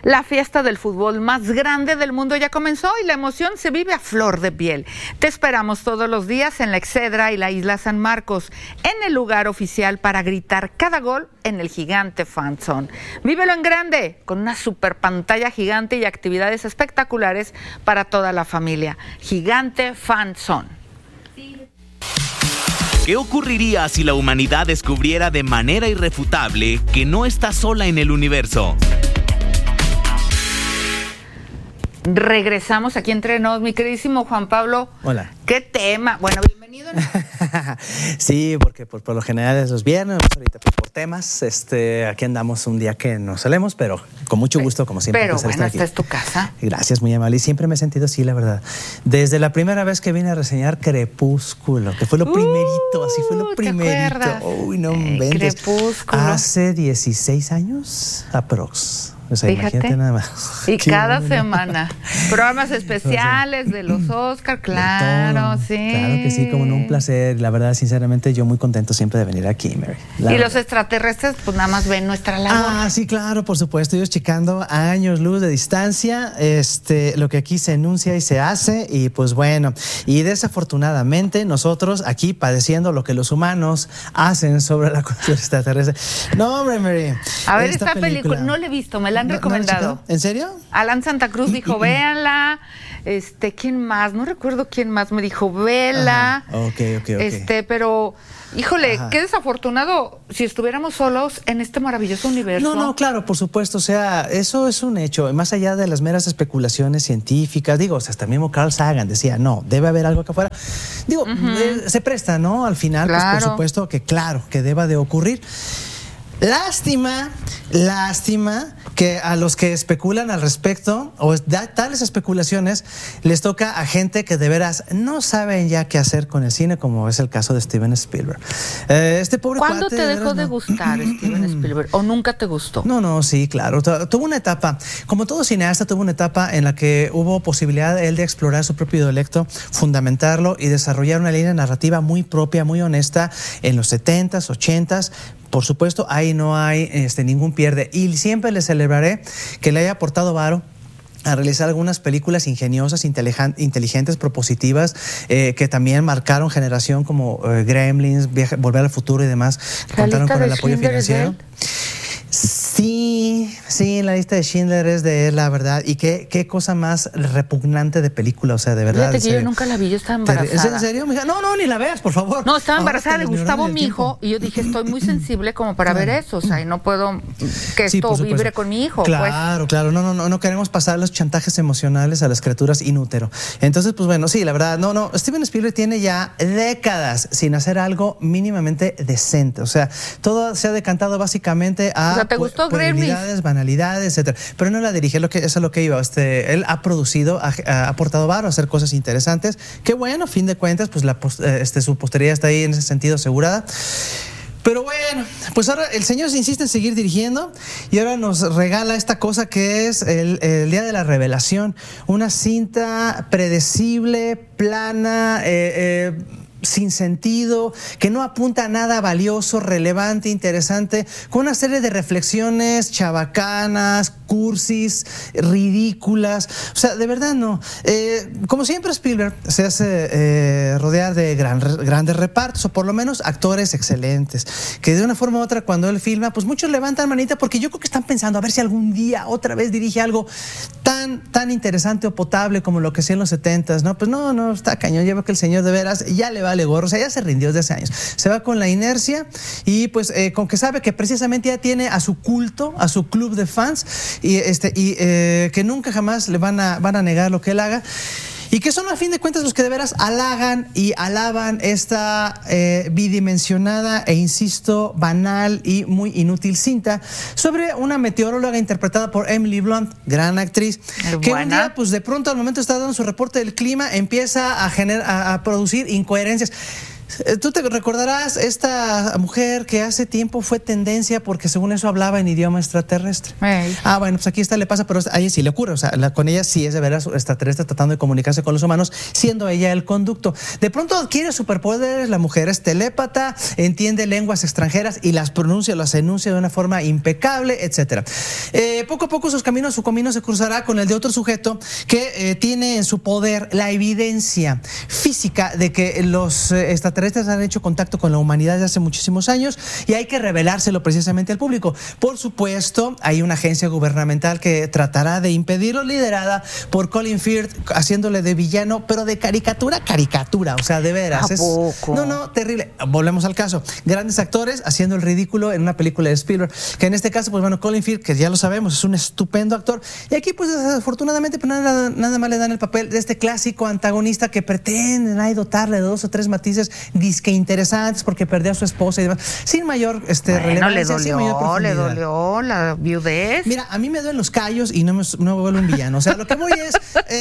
La fiesta del fútbol más grande del mundo ya comenzó y la emoción se vive a flor de piel. Te esperamos todos los días en la Excedra y la Isla San Marcos, en el lugar oficial para gritar cada gol en el gigante Fan Zone. Vívelo en grande, con una super pantalla gigante y actividades espectaculares para toda la familia. Gigante Fan Zone. ¿Qué ocurriría si la humanidad descubriera de manera irrefutable que no está sola en el universo? Regresamos aquí entre nos, mi queridísimo Juan Pablo. Hola. ¿Qué tema? Bueno, bienvenido. Sí, porque por lo general es los viernes, ahorita por temas, aquí andamos un día que no solemos, pero con mucho gusto, como siempre. Pero bueno, esta es tu casa. Gracias, muy amable. Y siempre me he sentido así, la verdad. Desde la primera vez que vine a reseñar Crepúsculo, que fue lo primerito, así fue lo primerito. ¿Te acuerdas? Uy, no inventes. Crepúsculo. Hace 16 años, aprox. O sea, fíjate, imagínate nada más. Y cada semana, programas especiales de los Oscar, claro, sí. Claro que sí, como no, un placer. La verdad, sinceramente, yo muy contento siempre de venir aquí, Mary. Y los extraterrestres, pues nada más ven nuestra labor. Ah, sí, claro, por supuesto. Ellos checando a años luz de distancia, lo que aquí se enuncia y se hace, y pues bueno. Y desafortunadamente, nosotros aquí padeciendo lo que los humanos hacen sobre la cultura extraterrestre. No, hombre, Mary. A ver, esta película no la he visto, me la han recomendado. ¿En serio? Alan Santa Cruz dijo, véanla. ¿Quién más? No recuerdo quién más me dijo, vela. Ok. Pero, híjole, qué desafortunado si estuviéramos solos en este maravilloso universo. No, claro, por supuesto. O sea, eso es un hecho. Más allá de las meras especulaciones científicas, digo, hasta mismo Carl Sagan decía, no, debe haber algo acá afuera. Digo, se presta, ¿no? Al final, claro. Pues por supuesto que claro, que deba de ocurrir. Lástima que a los que especulan al respecto o da tales especulaciones les toca a gente que de veras no saben ya qué hacer con el cine, como es el caso de Steven Spielberg. Pobre ¿Cuándo cuate, te dejó veras, de gustar Steven Spielberg o nunca te gustó? No, sí, claro. Tuvo una etapa, como todo cineasta, tuvo una etapa en la que hubo posibilidad él de explorar su propio dialecto, fundamentarlo y desarrollar una línea narrativa muy propia, muy honesta en los 70s, 80s. Por supuesto, ahí no hay ningún pierde. Y siempre le celebraré que le haya aportado varo a realizar algunas películas ingeniosas, inteligentes, propositivas, que también marcaron generación, como Gremlins, Volver al Futuro y demás, que contaron con el apoyo financiero. Sí, en la lista de Schindler es de él, la verdad. Y qué cosa más repugnante de película, o sea, de verdad. Fíjate que yo nunca la vi, yo estaba embarazada. ¿Es en serio, mija? No, ni la veas, por favor. No, estaba embarazada de Gustavo, mi hijo, y yo dije, estoy muy sensible como para ver eso, o sea, y no puedo que esto vibre con mi hijo. Claro, no queremos pasar los chantajes emocionales a las criaturas in útero. Entonces, pues bueno, sí, la verdad, no, Steven Spielberg tiene ya décadas sin hacer algo mínimamente decente, o sea, todo se ha decantado básicamente a... O sea, ¿te gustó Gremlins? Banalidades, etcétera. Pero no la dirige, eso es lo que iba. Él ha producido, ha aportado varo a hacer cosas interesantes. Qué bueno, a fin de cuentas, pues su posteridad está ahí en ese sentido asegurada. Pero bueno, pues ahora el señor se insiste en seguir dirigiendo y ahora nos regala esta cosa que es el Día de la Revelación. Una cinta predecible, plana, sin sentido, que no apunta a nada valioso, relevante, interesante, con una serie de reflexiones chabacanas, cursis, ridículas. O sea, de verdad no. Como siempre, Spielberg se hace rodear de grandes repartos, o por lo menos actores excelentes, que de una forma u otra, cuando él filma, pues muchos levantan manita porque yo creo que están pensando a ver si algún día otra vez dirige algo tan interesante o potable como lo que hacía en los 70s, ¿no? Pues no, está cañón. Yo veo que el señor de veras ya le vale gorro, o sea, ya se rindió desde hace años. Se va con la inercia y pues con que sabe que precisamente ya tiene a su culto, a su club de fans y que nunca jamás le van a negar lo que él haga. Y que son a fin de cuentas los que de veras halagan y alaban esta bidimensionada e insisto, banal y muy inútil cinta sobre una meteoróloga interpretada por Emily Blunt, gran actriz, que un día, pues de pronto al momento de estar dando su reporte del clima, empieza a producir incoherencias. Tú te recordarás esta mujer que hace tiempo fue tendencia porque según eso hablaba en idioma extraterrestre. Hey. Bueno, pues aquí esta le pasa, pero a ella sí le ocurre. O sea, con ella sí es de veras extraterrestre tratando de comunicarse con los humanos, siendo ella el conducto. De pronto adquiere superpoderes, la mujer es telépata, entiende lenguas extranjeras y las pronuncia, las enuncia de una forma impecable, etcétera. Poco a poco su camino se cruzará con el de otro sujeto que tiene en su poder la evidencia física de que los extraterrestres han hecho contacto con la humanidad desde hace muchísimos años y hay que revelárselo precisamente al público. Por supuesto, hay una agencia gubernamental que tratará de impedirlo, liderada por Colin Firth, haciéndole de villano, pero de caricatura, o sea, de veras. ¿A poco? No, terrible. Volvemos al caso. Grandes actores haciendo el ridículo en una película de Spielberg, que en este caso, pues bueno, Colin Firth, que ya lo sabemos, es un estupendo actor, y aquí pues desafortunadamente pues, nada más le dan el papel de este clásico antagonista que pretenden ahí dotarle de 2 o 3 matices disque interesantes porque perdió a su esposa y demás, sin mayor relevancia, sin mayor profundidad. Le dolió la viudez. Mira, a mí me duelen los callos y no me vuelvo un villano. O sea, lo que voy es,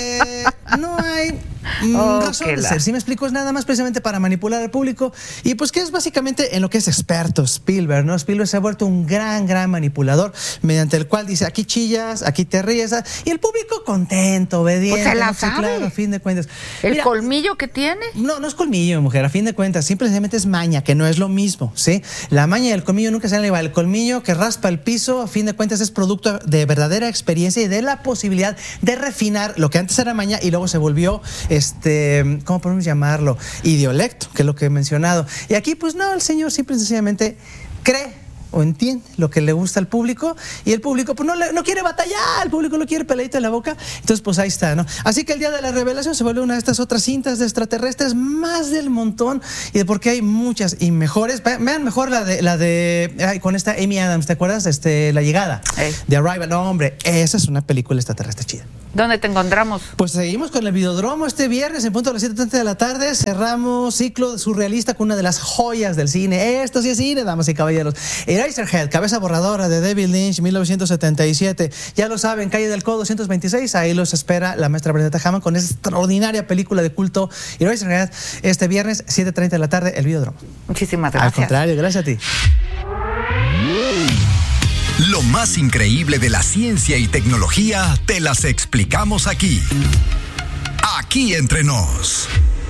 no hay razón de ser. Si me explico, es nada más precisamente para manipular al público y pues que es básicamente en lo que es experto Spielberg, ¿no? Spielberg se ha vuelto un gran manipulador mediante el cual dice, aquí chillas, aquí te ríes, y el público contento, obediente. Pues se la sabe. Claro, a fin de cuentas. ¿El colmillo que tiene? No es colmillo, mujer, a fin de cuentas, simplemente es maña, que no es lo mismo, ¿sí? La maña y el colmillo nunca se van igual. El colmillo que raspa el piso, a fin de cuentas, es producto de verdadera experiencia y de la posibilidad de refinar lo que antes era maña y luego se volvió, ¿cómo podemos llamarlo? Idiolecto, que es lo que he mencionado. Y aquí, pues no, el señor simple y sencillamente cree o entiende lo que le gusta al público y el público pues no quiere batallar, el público lo quiere peladito en la boca, entonces pues ahí está, ¿no? Así que el día de la revelación se vuelve una de estas otras cintas de extraterrestres más del montón y de porque hay muchas y mejores. Vean mejor la de con esta Amy Adams, ¿te acuerdas? La llegada de Arrival. No, hombre, esa es una película extraterrestre chida. ¿Dónde te encontramos? Pues seguimos con el Videodromo este viernes en punto a las 7:30 de la tarde. Cerramos ciclo surrealista con una de las joyas del cine. Esto sí es cine, damas y caballeros. Eraserhead, cabeza borradora de David Lynch, 1977. Ya lo saben, calle del Codo 226. Ahí los espera la maestra Brenda Hammond con esa extraordinaria película de culto Eraserhead este viernes 7:30 de la tarde, el Videodromo. Muchísimas gracias. Al contrario, gracias a ti. Lo más increíble de la ciencia y tecnología te las explicamos aquí. Aquí entre nos.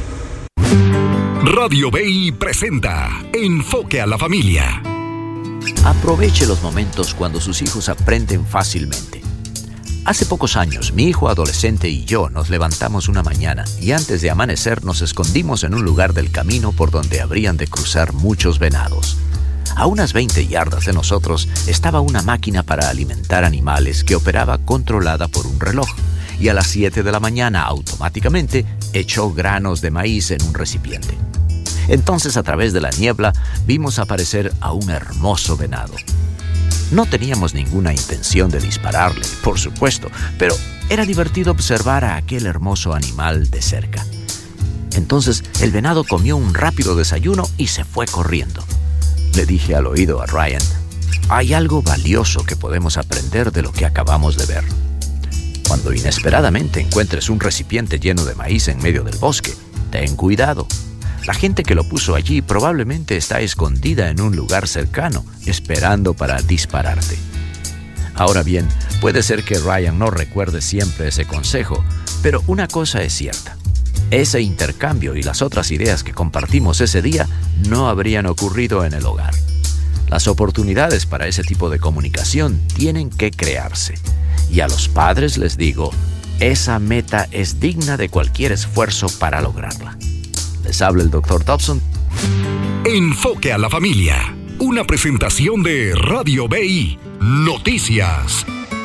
Radio BI presenta Enfoque a la Familia. Aproveche los momentos cuando sus hijos aprenden fácilmente. Hace pocos años, mi hijo adolescente y yo nos levantamos una mañana y antes de amanecer nos escondimos en un lugar del camino por donde habrían de cruzar muchos venados. A unas 20 yardas de nosotros estaba una máquina para alimentar animales que operaba controlada por un reloj y a las 7 de la mañana automáticamente echó granos de maíz en un recipiente. Entonces, a través de la niebla, vimos aparecer a un hermoso venado. No teníamos ninguna intención de dispararle, por supuesto, pero era divertido observar a aquel hermoso animal de cerca. Entonces, el venado comió un rápido desayuno y se fue corriendo. Le dije al oído a Ryan, hay algo valioso que podemos aprender de lo que acabamos de ver. Cuando inesperadamente encuentres un recipiente lleno de maíz en medio del bosque, ten cuidado. La gente que lo puso allí probablemente está escondida en un lugar cercano, esperando para dispararte. Ahora bien, puede ser que Ryan no recuerde siempre ese consejo, pero una cosa es cierta. Ese intercambio y las otras ideas que compartimos ese día no habrían ocurrido en el hogar. Las oportunidades para ese tipo de comunicación tienen que crearse. Y a los padres les digo, esa meta es digna de cualquier esfuerzo para lograrla. Les habla el Dr. Dobson. Enfoque a la Familia. Una presentación de Radio BI. Noticias.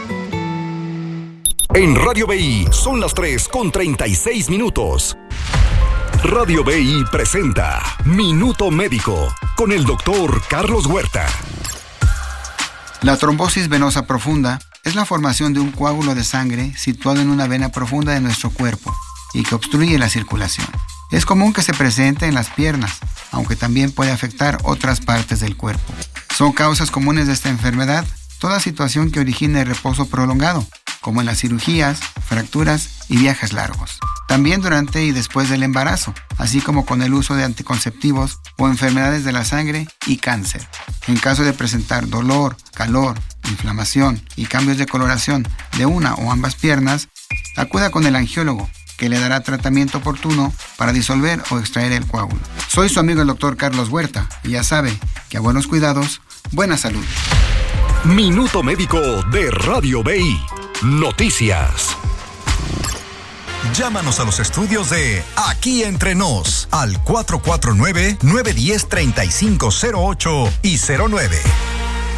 En Radio BI son las 3:36. Radio BI presenta Minuto Médico con el doctor Carlos Huerta. La trombosis venosa profunda es la formación de un coágulo de sangre situado en una vena profunda de nuestro cuerpo y que obstruye la circulación. Es común que se presente en las piernas, aunque también puede afectar otras partes del cuerpo. Son causas comunes de esta enfermedad toda situación que origine reposo prolongado, como en las cirugías, fracturas y viajes largos. También durante y después del embarazo, así como con el uso de anticonceptivos o enfermedades de la sangre y cáncer. En caso de presentar dolor, calor, inflamación y cambios de coloración de una o ambas piernas, acuda con el angiólogo, que le dará tratamiento oportuno para disolver o extraer el coágulo. Soy su amigo el doctor Carlos Huerta y ya sabe que a buenos cuidados, buena salud. Minuto Médico de Radio BI. Noticias. Llámanos a los estudios de Aquí Entre Nos al 449-910-3508 y 09.